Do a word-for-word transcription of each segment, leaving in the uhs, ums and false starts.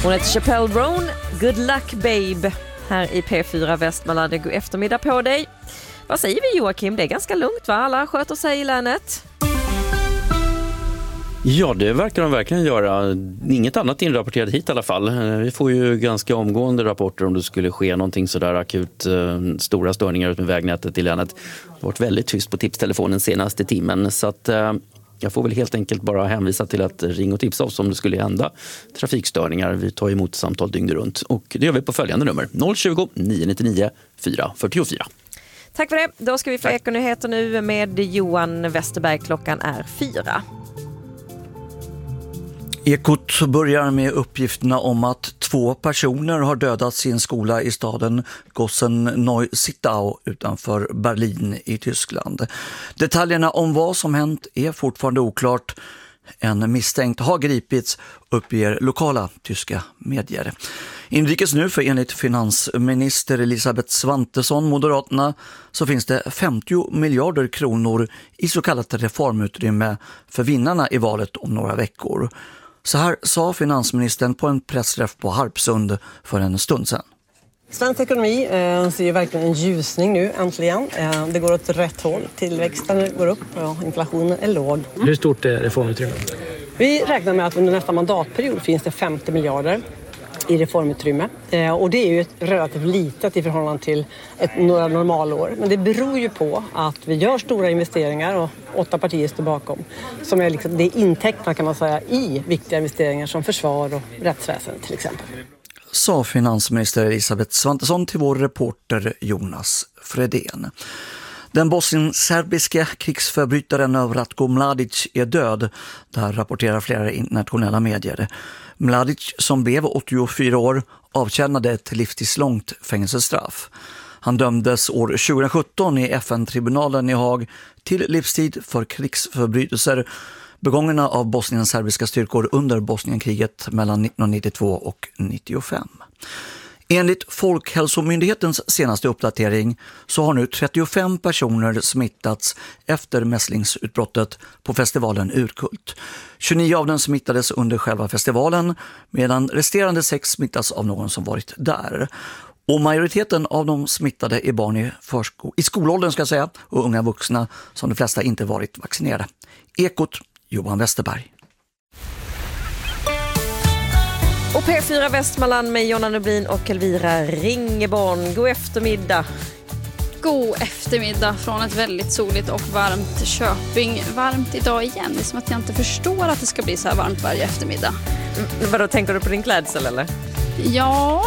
Hon heter Chappelle Roan. Good luck babe. Här i P fyra Västmanland. God eftermiddag på dig. Vad säger vi, Joakim? Det är ganska lugnt, va? Alla sköter sig i länet. Ja, det verkar de verkligen göra. Inget annat inrapporterat hit i alla fall. Vi får ju ganska omgående rapporter om det skulle ske någonting sådär akut, stora störningar ut med vägnätet i länet. Det har varit väldigt tyst på tipstelefonen senaste timmen, så att jag får väl helt enkelt bara hänvisa till att ring och tipsa oss om det skulle hända trafikstörningar. Vi tar emot samtal dygn runt och det gör vi på följande nummer noll tjugo, nio nittionio, fyra fyra fyra. Tack för det. Då ska vi få Ekonyheter nu med Johan Westerberg. Klockan är fyra. Ekot börjar med uppgifterna om att två personer har dödats i en skola i staden Gossen-Neusittau utanför Berlin i Tyskland. Detaljerna om vad som hänt är fortfarande oklart. En misstänkt har gripits, uppger lokala tyska medier. Inrikes nu, för enligt finansminister Elisabeth Svantesson, Moderaterna, så finns det femtio miljarder kronor i så kallat reformutrymme för vinnarna i valet om några veckor. Så här sa finansministern på en pressträff på Harpsund för en stund sedan. Svensk ekonomi eh, ser ju verkligen en ljusning nu, äntligen. Eh, det går åt rätt håll. Tillväxten går upp och inflationen är låg. Hur stort är reformutrymmet? Vi räknar med att under nästa mandatperiod finns det femtio miljarder i reformutrymme. Eh, och det är ju ett relativt litet i förhållande till ett, några normalår. Men det beror ju på att vi gör stora investeringar och åtta partier står bakom. Som är liksom, det är intäkterna, kan man säga, i viktiga investeringar som försvar och rättsväsen till exempel. Sa finansminister Elisabeth Svantesson till vår reporter Jonas Fredén. Den bosnienserbiska krigsförbrytaren Ratko Mladic är död. Där rapporterar flera internationella medier. Mladic, som blev åttiofyra år, avtjänade ett livstidslångt fängelsestraff. Han dömdes år tjugosjutton i F N-tribunalen i Haag till livstid för krigsförbrytelser begångna av bosnienserbiska styrkor under Bosnienkriget mellan nittonhundranittiotvå och nittiofem. Enligt Folkhälsomyndighetens senaste uppdatering så har nu trettiofem personer smittats efter mässlingsutbrottet på festivalen Urkult. tjugonio av dem smittades under själva festivalen, medan resterande sex smittas av någon som varit där. Och majoriteten av de smittade är barn i, försko- i skolåldern ska jag säga, och unga vuxna, som de flesta inte varit vaccinerade. Ekot, Johan Westerberg. Och P fyra Västmanland med Jonna Nublin och Elvira Ringeborn. God eftermiddag. God eftermiddag från ett väldigt soligt och varmt Köping. Varmt idag igen. Det är som att jag inte förstår att det ska bli så här varmt varje eftermiddag. Mm, vadå, tänker du på din klädsel eller? Ja.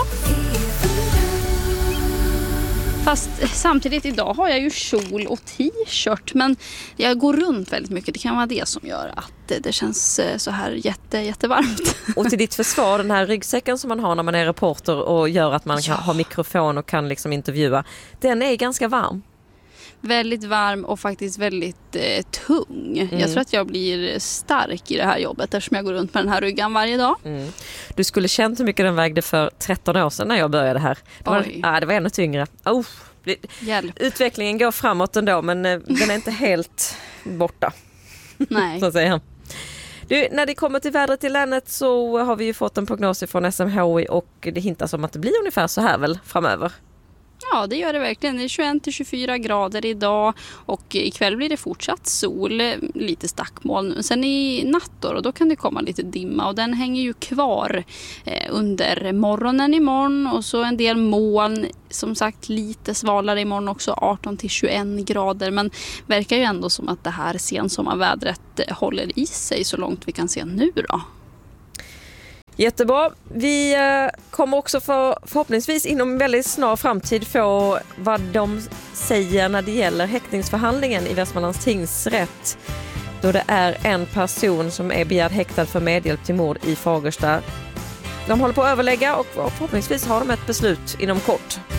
Fast samtidigt idag har jag ju kjol och t-shirt, men jag går runt väldigt mycket. Det kan vara det som gör att det, det känns så här jätte, jättevarmt. Och till ditt försvar, den här ryggsäcken som man har när man är reporter och gör att man ja. kan ha mikrofon och kan liksom intervjua, den är ganska varm. Väldigt varm och faktiskt väldigt eh, tung. Mm. Jag tror att jag blir stark i det här jobbet eftersom jag går runt med den här ryggan varje dag. Mm. Du skulle känt hur mycket den vägde för tretton år sedan när jag började här. Det var, ah, det var ännu tyngre. Oh, Hjälp. Utvecklingen går framåt ändå, men eh, den är inte helt borta. Nej. Så att säga. Du, när det kommer till vädret i länet så har vi ju fått en prognos från S M H I och det hintas om att det blir ungefär så här väl framöver. Ja, det gör det verkligen. Det är tjugoett till tjugofyra grader idag och ikväll blir det fortsatt sol, lite stackmoln. Sen i natt då, och då kan det komma lite dimma och den hänger ju kvar eh, under morgonen imorgon och så en del moln, som sagt lite svalare imorgon också, arton till tjugoett grader, men verkar ju ändå som att det här sensommarvädret håller i sig så långt vi kan se nu då. Jättebra. Vi kommer också för, förhoppningsvis inom väldigt snar framtid få vad de säger när det gäller häktningsförhandlingen i Västmanlands tingsrätt. Då det är en person som är begärd häktad för medhjälp till mord i Fagersta. De håller på att överlägga och förhoppningsvis har de ett beslut inom kort.